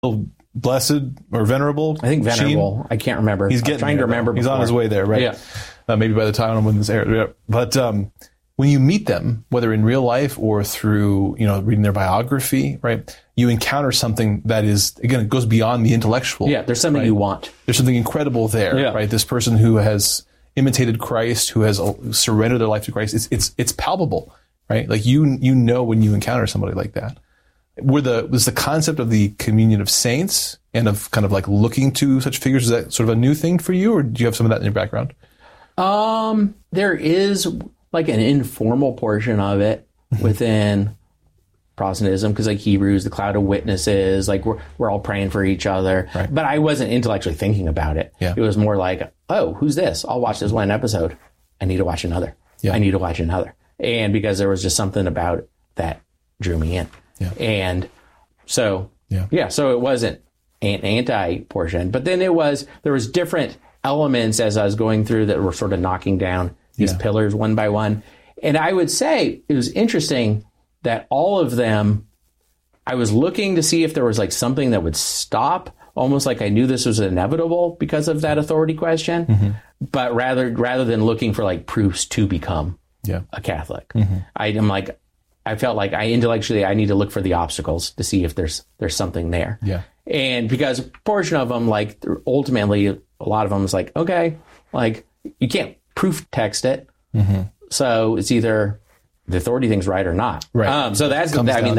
blessed or venerable? I think venerable. Sheen? I can't remember. He's getting trying to remember. He's on his way there, right? Yeah. Maybe by the time I'm in this area. But when you meet them, whether in real life or through, reading their biography, right, you encounter something that is, again, it goes beyond the intellectual. Yeah, there's something you want. There's something incredible there, right? This person who has imitated Christ, who has surrendered their life to Christ, it's palpable, right? Like you know when you encounter somebody like that. Was the concept of the communion of saints and of kind of like looking to such figures, is that sort of a new thing for you, or do you have some of that in your background? There is like an informal portion of it within Protestantism, because like Hebrews, the cloud of witnesses, like we're all praying for each other. Right. But I wasn't intellectually thinking about it. Yeah. It was more like, oh, who's this? I'll watch this one episode. I need to watch another. Yeah. I need to watch another. And because there was just something about it that drew me in. Yeah. And so, so it wasn't an anti-portion, but then there was different elements as I was going through that were sort of knocking down these pillars one by one. And I would say it was interesting that all of them, I was looking to see if there was like something that would stop, almost like I knew this was inevitable because of that authority question. Mm-hmm. But rather than looking for like proofs to become a Catholic, mm-hmm. I felt like I need to look for the obstacles to see if there's something there. Yeah. And because a portion of them, like ultimately a lot of them is like, okay, like you can't proof text it. Mm-hmm. So it's either the authority thing's right or not. Right. So that's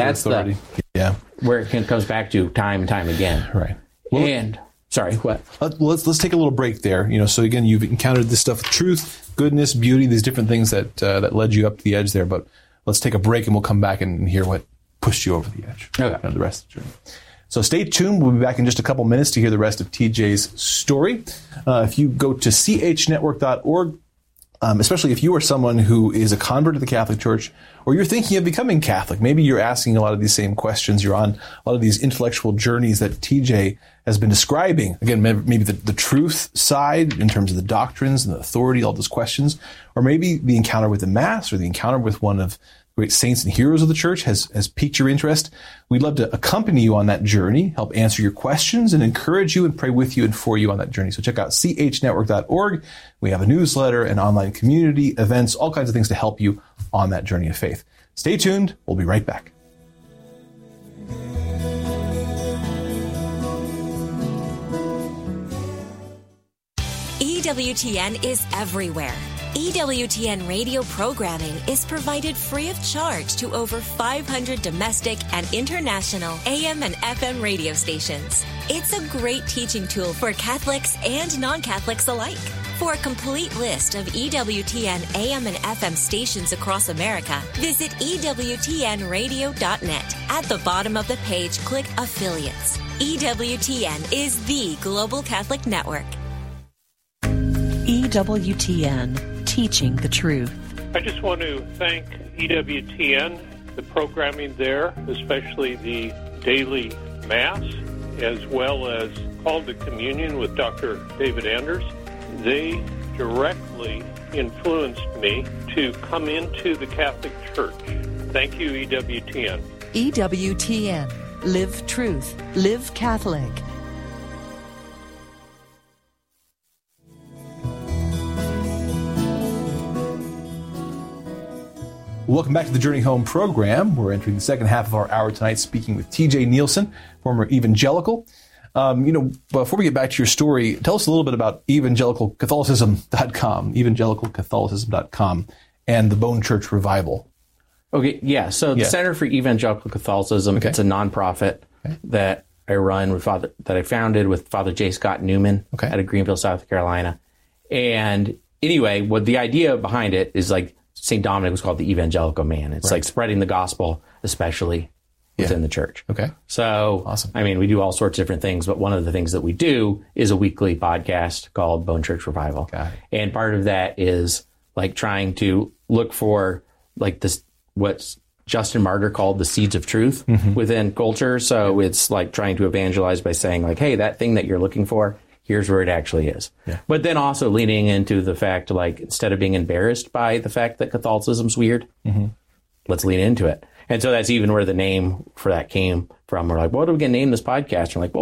where it comes back to time and time again. Right. Well, and sorry, what? Let's take a little break there. So again, you've encountered this stuff with truth, goodness, beauty, these different things that led you up to the edge there. But let's take a break and we'll come back and hear what pushed you over the edge. Okay. The rest of the journey. So stay tuned. We'll be back in just a couple minutes to hear the rest of TJ's story. If you go to chnetwork.org, especially if you are someone who is a convert to the Catholic Church, or you're thinking of becoming Catholic, maybe you're asking a lot of these same questions. You're on a lot of these intellectual journeys that TJ has been describing. Again, maybe the truth side in terms of the doctrines and the authority, all those questions, or maybe the encounter with the Mass or the encounter with one of great saints and heroes of the church has piqued your interest. We'd love to accompany you on that journey, help answer your questions, and encourage you and pray with you and for you on that journey. So check out chnetwork.org. We have a newsletter, an online community, events, all kinds of things to help you on that journey of faith. Stay tuned. We'll be right back. EWTN is everywhere. EWTN radio programming is provided free of charge to over 500 domestic and international AM and FM radio stations. It's a great teaching tool for Catholics and non-Catholics alike. For a complete list of EWTN AM and FM stations across America, visit EWTNradio.net. At the bottom of the page, click Affiliates. EWTN is the Global Catholic Network. EWTN, teaching the truth. I just want to thank EWTN, the programming there, especially the daily Mass, as well as Call to Communion with Dr. David Anders. They directly influenced me to come into the Catholic Church. Thank you, EWTN. EWTN, live truth, live Catholic. Welcome back to the Journey Home program. We're entering the second half of our hour tonight, speaking with TJ Nielsen, former evangelical. Before we get back to your story, tell us a little bit about evangelicalcatholicism.com, and the Bone Church Revival. Okay, yeah. So the Center for Evangelical Catholicism, it's a nonprofit that I run that I founded with Father J. Scott Newman out of Greenville, South Carolina. And anyway, what the idea behind it is like St. Dominic was called the evangelical man. It's like spreading the gospel, especially within the church. Okay. So, awesome. I mean, we do all sorts of different things, but one of the things that we do is a weekly podcast called Bone Church Revival. Got it. And part of that is like trying to look for like this, what Justin Martyr called the seeds of truth within culture. So it's like trying to evangelize by saying like, hey, that thing that you're looking for, here's where it actually is. Yeah. But then also leaning into the fact, like, instead of being embarrassed by the fact that Catholicism's weird, let's lean into it. And so that's even where the name for that came from. We're like, what are we going to name this podcast? And we're like, well,